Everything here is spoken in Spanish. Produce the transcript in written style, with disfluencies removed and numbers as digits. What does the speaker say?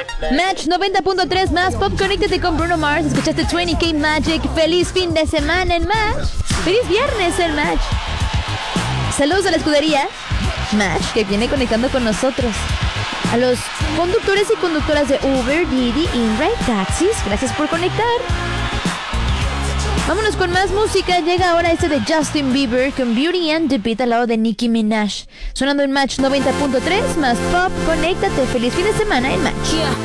Match 90.3 más Pop, conéctate con Bruno Mars. Escuchaste 20K Magic. Feliz fin de semana en Match. Feliz viernes en Match. Saludos a la escudería Match, que viene conectando con nosotros. A los conductores y conductoras de Uber, Didi, InRide, Taxis, gracias por conectar. Vámonos con más música. Llega ahora este de Justin Bieber con Beauty and the Beat al lado de Nicki Minaj. Sonando en Match 90.3 más Pop, conéctate. Feliz fin de semana en Match. Yeah.